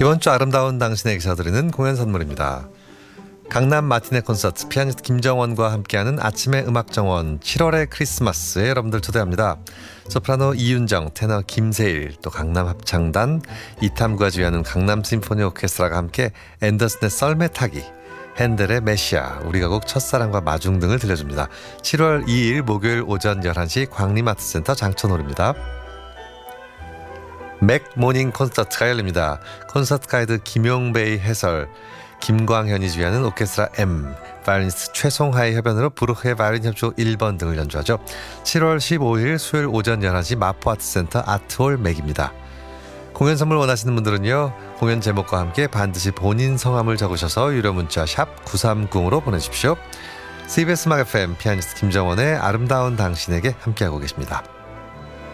이번 주 아름다운 당신에게서 드리는 공연 선물입니다. 강남 마티네 콘서트 피아니스트 김정원과 함께하는 아침의 음악정원 7월의 크리스마스에 여러분들 초대합니다. 소프라노 이윤정, 테너 김세일, 또 강남 합창단, 이탐구가 주연하는 강남 심포니 오케스트라가 함께 앤더슨의 썰매 타기, 핸델의 메시아, 우리 가곡 첫사랑과 마중 등을 들려줍니다. 7월 2일 목요일 오전 11시 광림아트센터 장천홀입니다. 맥 모닝 콘서트가 열립니다. 콘서트 가이드 김용배의 해설, 김광현이 주연하는 오케스트라 M, 바이올리니스트 최송하의 협연으로 부르크의 바이올린 협조 1번 등을 연주하죠. 7월 15일 수요일 오전 11시 마포아트센터 아트홀 맥입니다. 공연 선물 원하시는 분들은요, 공연 제목과 함께 반드시 본인 성함을 적으셔서 유료 문자 샵 930으로 보내주십시오. CBS 음악 FM 피아니스트 김정원의 아름다운 당신에게 함께하고 계십니다.